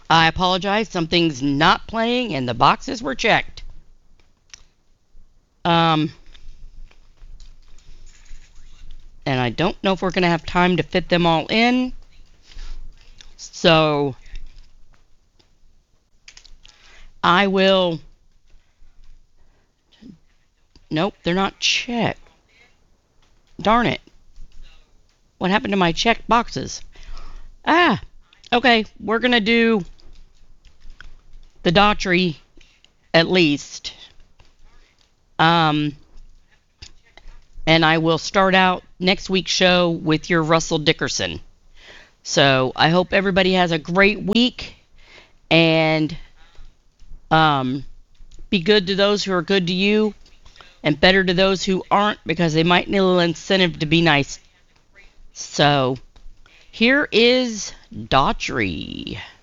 I apologize. Something's not playing and the boxes were checked. And I don't know if we're going to have time to fit them all in. So I will... Nope, they're not checked. Darn it. What happened to my checked boxes? Okay, we're going to do the Daughtry at least. And I will start out next week's show with your Russell Dickerson. So I hope everybody has a great week, and be good to those who are good to you, and better to those who aren't, because they might need a little incentive to be nice. So here is Daughtry.